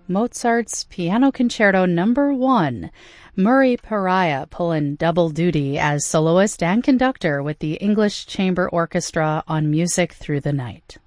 Mozart's Piano Concerto No. 1. Murray Pariah pulling double duty as soloist and conductor with the English Chamber Orchestra on Music Through the Night.